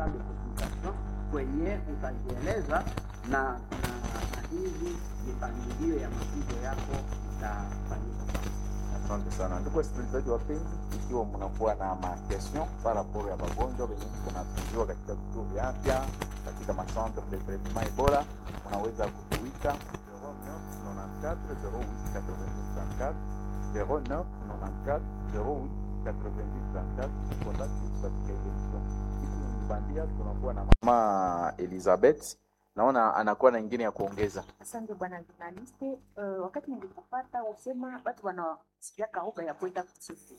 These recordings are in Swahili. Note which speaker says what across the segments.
Speaker 1: de communication kwenye utajieleza na hivi mipangilio ya mafunzo yako itafanyika.
Speaker 2: Asante sana ndugu wasikilizaji wapenzi, ikiwa mnakuwa na question par rapport ya magonjwa yenye tunatunziwa katika vituo vya afya katika macentre de traitement Ebola, unaweza kutuita 0994 08 90 34 0994 08 90 contact katika emission. Hii bandia tunakuwa na mama Elizabeth, naona anakuwa na nyingine ya kuongeza.
Speaker 3: Asante bwana journaliste. Wakati nilikupata usema watu wanasikia kaoga ya kwenda CTE.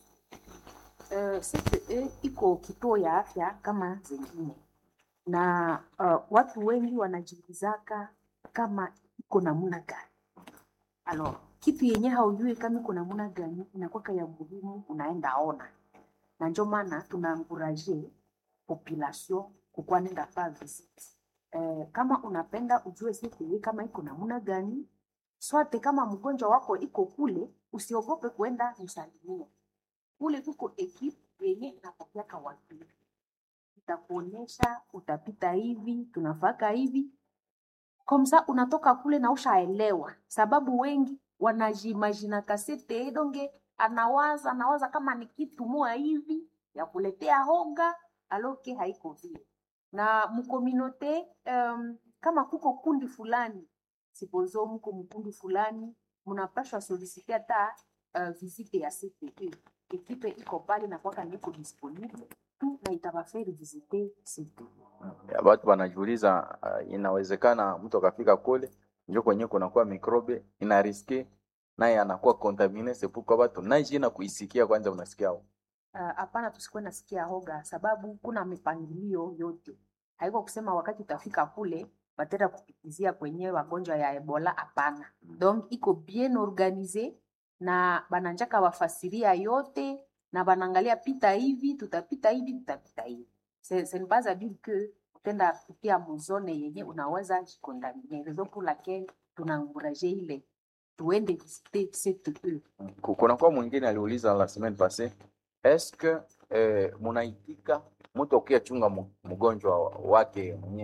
Speaker 3: CTE iko kituo ya afya kama zingine, na watu wengi wanajiulizaka kama iko namna gani. Alors, kitu yenye haujui kama iko namna gani inakuwa ya muhimu, unaenda ona. Na ndio maana tunaencourager population kukuwa nenda fa visit. Kama unapenda ujue CTE kama iko namna gani, swate kama mgonjwa wako iko kule, usiogope kuenda msalimia. Kule tuko equipe yenye inapokea watu. Itakuonesha utapita hivi, tunafaka hivi. Komsa unatoka kule na ushaelewa. Sababu wengi wanajimagina CTE donge anawaza kama ni kitu moja hivi ya kuletea hoga, aloke haiko vile. Na mkominote kama kuko kundi fulani, sipozo mko mkundi fulani, mnapashwa soliciter hata visite ya CTE. Ekipe iko pale na kwaka niko disponible tu na itabaferi visiter CTE.
Speaker 2: Ya watu wanajiuliza, inawezekana mtu akafika kule ndio kwenye kunakuwa mikrobe ina riske naye anakuwa contamine, sepuko watu na jina kuisikia kwanza unasikia
Speaker 3: Hapana, tusikuwe nasikia hoga, sababu kuna mipangilio yote. Haiko kusema wakati utafika kule batera kupitizia kwenye wagonjwa ya Ebola, hapana. Donc iko bien organisé na bananjaka wafasiria yote na banangalia pita hivi, tutapita hivi, tutapita hivi. Ce n'est pas à dire que utenda kupitia mzone yenye unaweza jikontaminer. Raison pour laquelle tunaencourager ile tuende visiter CTE.
Speaker 2: Kuna kwa mwingine aliuliza la semaine passée, est-ce que munaitika mtu akiachunga mgonjwa wake mwenye